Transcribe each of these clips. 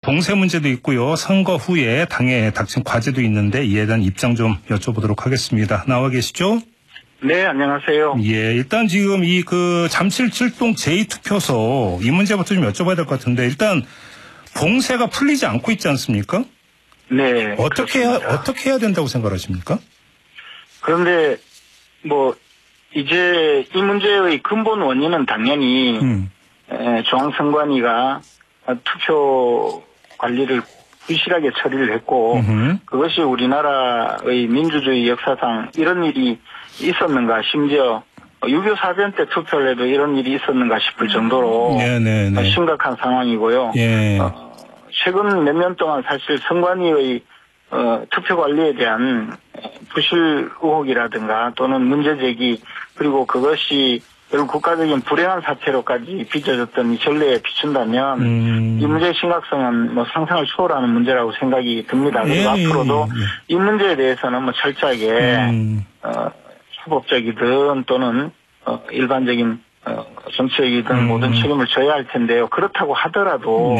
봉쇄 문제도 있고요. 선거 후에 당에 닥친 과제도 있는데 이에 대한 입장 좀 여쭤보도록 하겠습니다. 나와 계시죠? 네, 안녕하세요. 예, 일단 지금 이 잠실 7동 제2투표소 이 문제부터 좀 여쭤봐야 될 것 같은데 일단 봉쇄가 풀리지 않고 있지 않습니까? 네. 어떻게 해야 된다고 생각하십니까? 그런데 이제 이 문제의 근본 원인은 당연히 중앙선관위가 투표 관리를 부실하게 처리를 했고 그것이 우리나라의 민주주의 역사상 이런 일이 있었는가, 심지어 6.25 사변 때 투표를 해도 이런 일이 있었는가 싶을 정도로 심각한 상황이고요. 예. 최근 몇 년 동안 사실 선관위의 투표 관리에 대한 부실 의혹이라든가 또는 문제 제기, 그리고 그것이 결국 국가적인 불행한 사태로까지 빚어졌던 이 전례에 비춘다면 이 문제의 심각성은 상상을 초월하는 문제라고 생각이 듭니다. 그리고 앞으로도 이 문제에 대해서는 철저하게 사법적이든 또는 일반적인 정치적이든 모든 책임을 져야 할 텐데요. 그렇다고 하더라도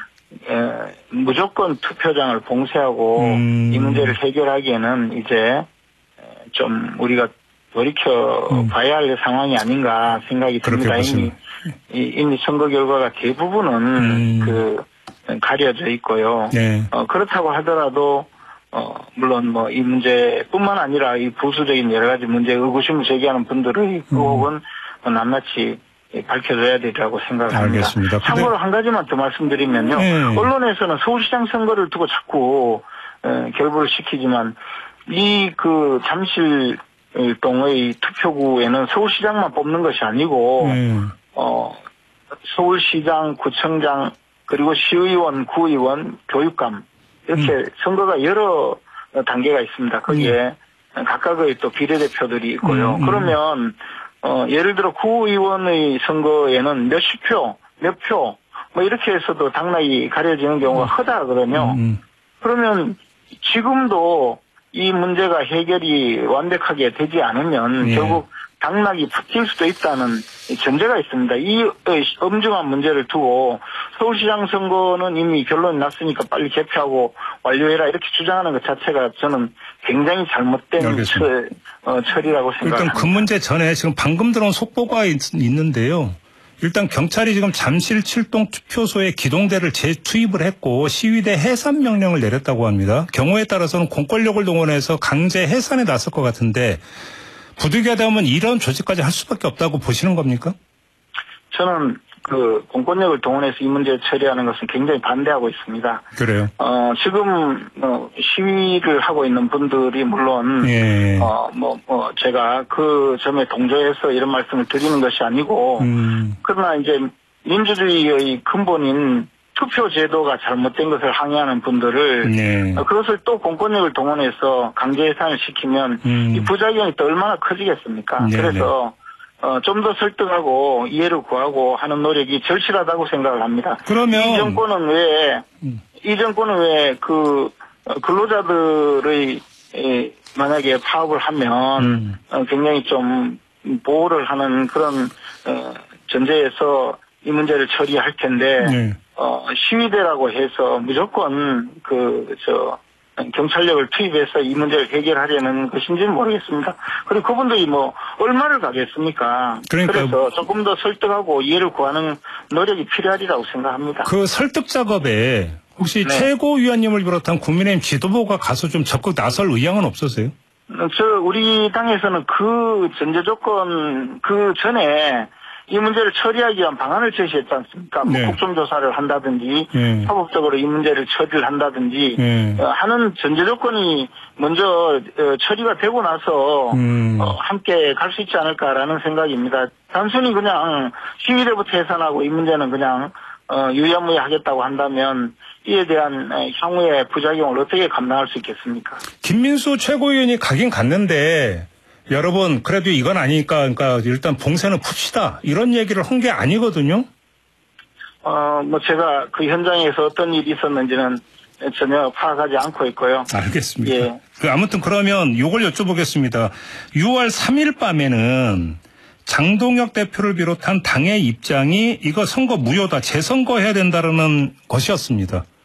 무조건 투표장을 봉쇄하고 이 문제를 해결하기에는 이제 좀 우리가 돌이켜 봐야 할 상황이 아닌가 생각이 듭니다. 이미 선거 결과가 대부분은 가려져 있고요. 그렇다고 하더라도 물론 이 문제뿐만 아니라 이 부수적인 여러 가지 문제에 의구심을 제기하는 분들의 의혹은 낱낱이 밝혀져야 되리라고 생각합니다. 알겠습니다. 참고로 한 가지만 더 말씀드리면요. 언론에서는 서울시장 선거를 두고 자꾸 결부를 시키지만 이 잠실 동의 투표구에는 서울시장만 뽑는 것이 아니고 서울시장, 구청장, 그리고 시의원, 구의원, 교육감 이렇게 선거가 여러 단계가 있습니다. 거기에 각각의 또 비례대표들이 있고요. 그러면 예를 들어 구의원의 선거에는 몇십 표, 몇 표 이렇게 해서도 당락이 가려지는 경우가 허다하거든요. 그러면 지금도 이 문제가 해결이 완벽하게 되지 않으면 결국 당락이 바뀔 수도 있다는 전제가 있습니다. 이 엄중한 문제를 두고 서울시장 선거는 이미 결론이 났으니까 빨리 개표하고 완료해라 이렇게 주장하는 것 자체가 저는 굉장히 잘못된 처리라고 생각합니다. 일단 그 문제 전에 지금 방금 들어온 속보가 있는데요. 일단 경찰이 지금 잠실 7동 투표소에 기동대를 재투입을 했고 시위대 해산 명령을 내렸다고 합니다. 경우에 따라서는 공권력을 동원해서 강제 해산에 나설 것 같은데 부득이하다면 이런 조치까지 할 수밖에 없다고 보시는 겁니까? 저는 공권력을 동원해서 이 문제를 처리하는 것은 굉장히 반대하고 있습니다. 그래요? 지금 시위를 하고 있는 분들이 물론 제가 그 점에 동조해서 이런 말씀을 드리는 것이 아니고 그러나 이제 민주주의의 근본인 투표 제도가 잘못된 것을 항의하는 분들을 그것을 또 공권력을 동원해서 강제 해산을 시키면 이 부작용이 또 얼마나 커지겠습니까? 그래서 좀 더 설득하고 이해를 구하고 하는 노력이 절실하다고 생각을 합니다. 그러면 이 정권은 왜 근로자들의 만약에 파업을 하면 굉장히 좀 보호를 하는 그런 전제에서 이 문제를 처리할 텐데 시위대라고 해서 무조건 경찰력을 투입해서 이 문제를 해결하려는 것인지는 모르겠습니다. 그리고 그분들이 얼마를 가겠습니까? 그래서 조금 더 설득하고 이해를 구하는 노력이 필요하리라고 생각합니다. 그 설득 작업에 혹시 최고위원님을 비롯한 국민의힘 지도부가 가서 좀 적극 나설 의향은 없으세요? 우리 당에서는 그 전제 조건 전에 이 문제를 처리하기 위한 방안을 제시했지 않습니까? 국정조사를 한다든지 사법적으로 이 문제를 처리를 한다든지 하는 전제 조건이 먼저 처리가 되고 나서 함께 갈 수 있지 않을까라는 생각입니다. 단순히 그냥 시위대부터 해산하고 이 문제는 그냥 유야무야 하겠다고 한다면 이에 대한 향후의 부작용을 어떻게 감당할 수 있겠습니까? 김민수 최고위원이 가긴 갔는데 여러분 그래도 이건 아니니까 그러니까 일단 봉쇄는 풉시다 이런 얘기를 한 게 아니거든요. 제가 그 현장에서 어떤 일이 있었는지는 전혀 파악하지 않고 있고요. 알겠습니다. 아무튼 그러면 이걸 여쭤보겠습니다. 6월 3일 밤에는 장동혁 대표를 비롯한 당의 입장이 이거 선거 무효다, 재선거해야 된다는 것이었습니다.